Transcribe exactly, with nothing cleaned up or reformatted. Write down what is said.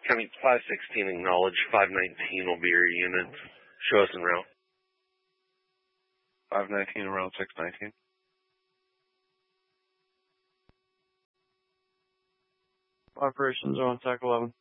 County five sixteen acknowledge, five nineteen will be your unit. Show us en route. five nineteen around six nineteen. Operations are on T A C eleven.